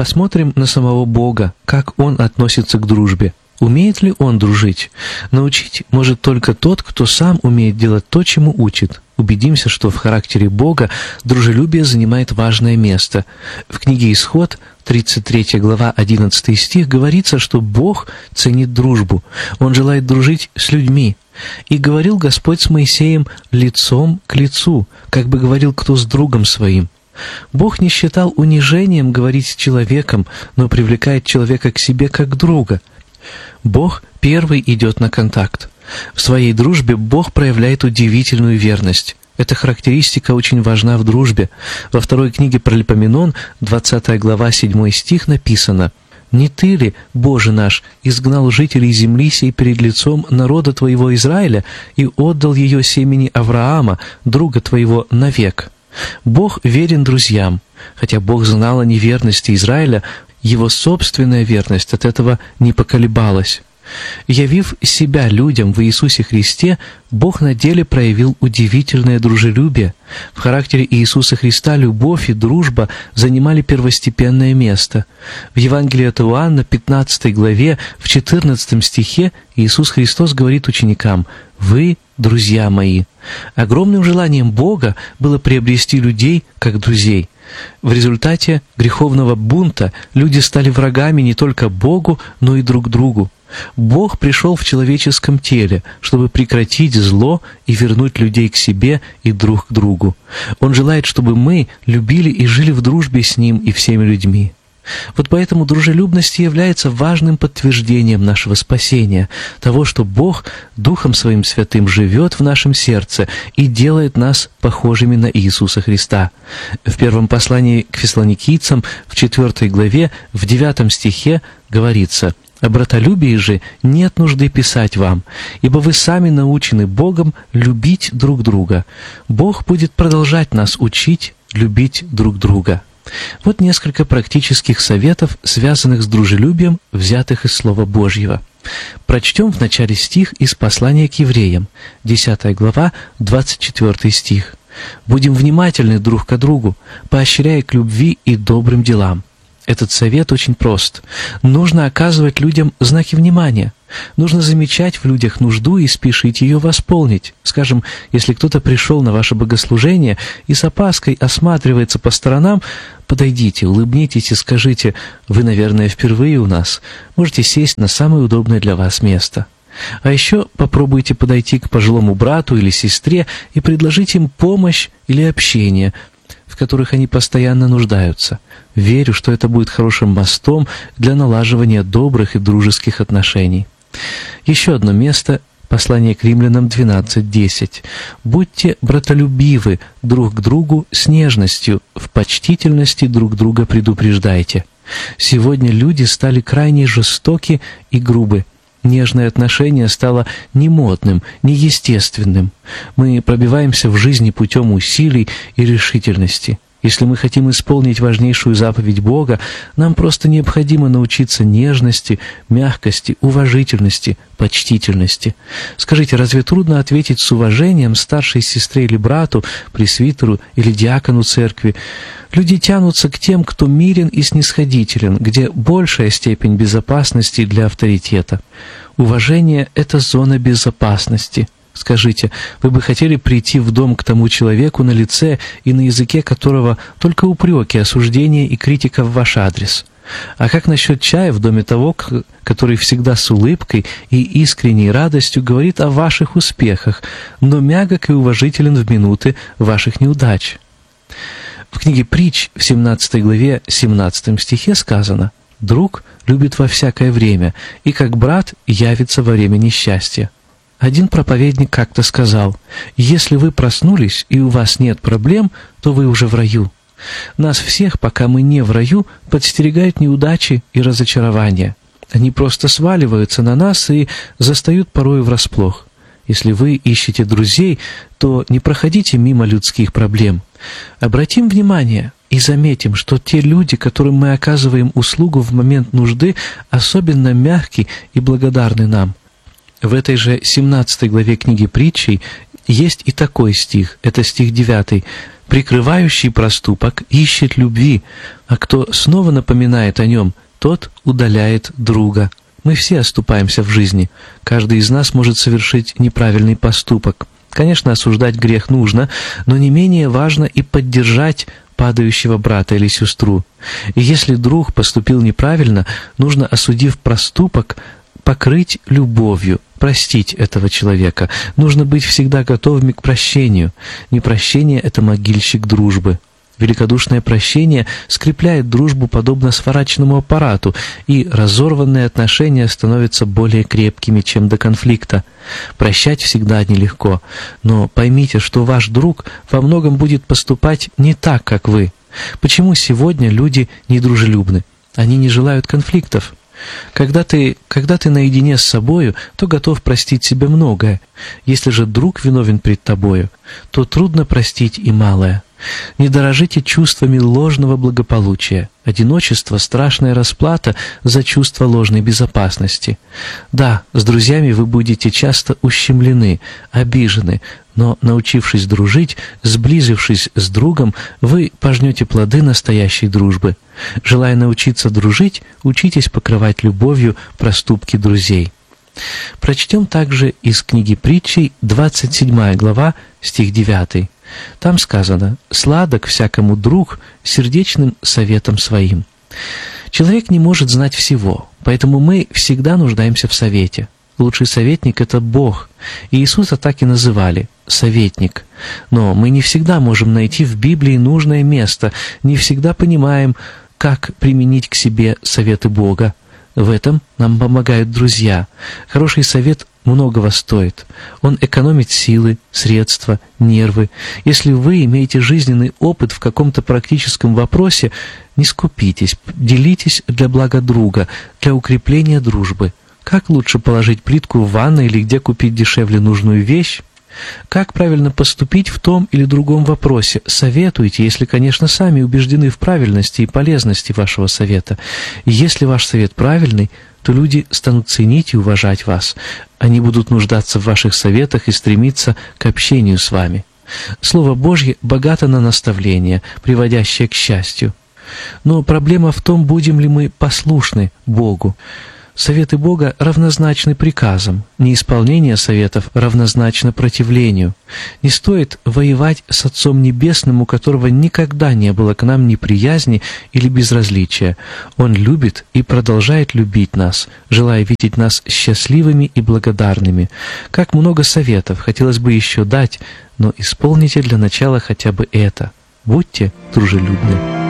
Посмотрим на самого Бога, как Он относится к дружбе. Умеет ли Он дружить? Научить может только тот, кто сам умеет делать то, чему учит. Убедимся, что в характере Бога дружелюбие занимает важное место. В книге «Исход», 33 глава, 11 стих, говорится, что Бог ценит дружбу. Он желает дружить с людьми. «И говорил Господь с Моисеем лицом к лицу, как бы говорил кто с другом своим». Бог не считал унижением говорить с человеком, но привлекает человека к себе как друга. Бог первый идет на контакт. В своей дружбе Бог проявляет удивительную верность. Эта характеристика очень важна в дружбе. Во второй книге Паралипоменон, 20 глава, 7 стих написано: «Не ты ли, Боже наш, изгнал жителей земли сей перед лицом народа твоего Израиля и отдал ее семени Авраама, друга твоего, навек?» Бог верен друзьям. Хотя Бог знал о неверности Израиля, его собственная верность от этого не поколебалась. Явив себя людям в Иисусе Христе, Бог на деле проявил удивительное дружелюбие. В характере Иисуса Христа любовь и дружба занимали первостепенное место. В Евангелии от Иоанна, 15 главе, в 14 стихе Иисус Христос говорит ученикам: «Вы друзья мои». Огромным желанием Бога было приобрести людей как друзей. В результате греховного бунта люди стали врагами не только Богу, но и друг другу. Бог пришел в человеческом теле, чтобы прекратить зло и вернуть людей к себе и друг к другу. Он желает, чтобы мы любили и жили в дружбе с Ним и всеми людьми. Вот поэтому дружелюбность является важным подтверждением нашего спасения, того, что Бог Духом Своим Святым живет в нашем сердце и делает нас похожими на Иисуса Христа. В первом послании к фессалоникийцам, в 4 главе, в 9 стихе говорится: «О братолюбии же нет нужды писать вам, ибо вы сами научены Богом любить друг друга. Бог будет продолжать нас учить любить друг друга». Вот несколько практических советов, связанных с дружелюбием, взятых из Слова Божьего. Прочтем в начале стих из послания к евреям, 10 глава, 24 стих. «Будем внимательны друг к другу, поощряя к любви и добрым делам». Этот совет очень прост. Нужно оказывать людям знаки внимания. Нужно замечать в людях нужду и спешить ее восполнить. Скажем, если кто-то пришел на ваше богослужение и с опаской осматривается по сторонам, подойдите, улыбнитесь и скажите: «Вы, наверное, впервые у нас. Можете сесть на самое удобное для вас место». А еще попробуйте подойти к пожилому брату или сестре и предложить им помощь или общение, в которых они постоянно нуждаются. Верю, что это будет хорошим мостом для налаживания добрых и дружеских отношений. Еще одно место — послание к Римлянам 12:10. «Будьте братолюбивы друг к другу с нежностью, в почтительности друг друга предупреждайте». Сегодня люди стали крайне жестоки и грубы. Нежное отношение стало немодным, неестественным. Мы пробиваемся в жизни путем усилий и решительности. Если мы хотим исполнить важнейшую заповедь Бога, нам просто необходимо научиться нежности, мягкости, уважительности, почтительности. Скажите, разве трудно ответить с уважением старшей сестре или брату, пресвитеру или диакону церкви? Люди тянутся к тем, кто мирен и снисходителен, где большая степень безопасности для авторитета. Уважение — это зона безопасности. Скажите, вы бы хотели прийти в дом к тому человеку, на лице и на языке которого только упреки, осуждения и критика в ваш адрес? А как насчет чая в доме того, который всегда с улыбкой и искренней радостью говорит о ваших успехах, но мягок и уважителен в минуты ваших неудач? В книге «Притч» в 17 главе 17 стихе сказано: «Друг любит во всякое время, и как брат явится во время несчастья». Один проповедник как-то сказал: «Если вы проснулись и у вас нет проблем, то вы уже в раю». Нас всех, пока мы не в раю, подстерегают неудачи и разочарования. Они просто сваливаются на нас и застают порою врасплох. Если вы ищете друзей, то не проходите мимо людских проблем. Обратим внимание и заметим, что те люди, которым мы оказываем услугу в момент нужды, особенно мягки и благодарны нам. В этой же 17 главе книги «Притчей» есть и такой стих, это стих 9. «Прикрывающий проступок ищет любви, а кто снова напоминает о нем, тот удаляет друга». Мы все оступаемся в жизни. Каждый из нас может совершить неправильный поступок. Конечно, осуждать грех нужно, но не менее важно и поддержать падающего брата или сестру. И если друг поступил неправильно, нужно, осудив проступок, покрыть любовью, простить этого человека. Нужно быть всегда готовыми к прощению. Непрощение — это могильщик дружбы. Великодушное прощение скрепляет дружбу подобно сварочному аппарату, и разорванные отношения становятся более крепкими, чем до конфликта. Прощать всегда нелегко, но поймите, что ваш друг во многом будет поступать не так, как вы. Почему сегодня люди недружелюбны? Они не желают конфликтов. Когда ты наедине с собою, то готов простить себе многое. Если же друг виновен пред тобою, то трудно простить и малое. Не дорожите чувствами ложного благополучия. Одиночество — страшная расплата за чувство ложной безопасности. Да, с друзьями вы будете часто ущемлены, обижены, но, научившись дружить, сблизившись с другом, вы пожнете плоды настоящей дружбы. Желая научиться дружить, учитесь покрывать любовью проступки друзей. Прочтем также из книги Притчей, 27 глава, стих 9. Там сказано: «Сладок всякому друг сердечным советом своим». Человек не может знать всего, поэтому мы всегда нуждаемся в совете. Лучший советник — это Бог. И Иисуса так и называли — советник. Но мы не всегда можем найти в Библии нужное место, не всегда понимаем, как применить к себе советы Бога. В этом нам помогают друзья. Хороший совет многого стоит. Он экономит силы, средства, нервы. Если вы имеете жизненный опыт в каком-то практическом вопросе, не скупитесь, делитесь для блага друга, для укрепления дружбы. Как лучше положить плитку в ванной или где купить дешевле нужную вещь? Как правильно поступить в том или другом вопросе? Советуйте, если, конечно, сами убеждены в правильности и полезности вашего совета. И если ваш совет правильный, то люди станут ценить и уважать вас. Они будут нуждаться в ваших советах и стремиться к общению с вами. Слово Божье богато на наставления, приводящие к счастью. Но проблема в том, будем ли мы послушны Богу. Советы Бога равнозначны приказам, неисполнение советов равнозначно противлению. Не стоит воевать с Отцом Небесным, у которого никогда не было к нам неприязни или безразличия. Он любит и продолжает любить нас, желая видеть нас счастливыми и благодарными. Как много советов хотелось бы еще дать, но исполните для начала хотя бы это. Будьте дружелюбны.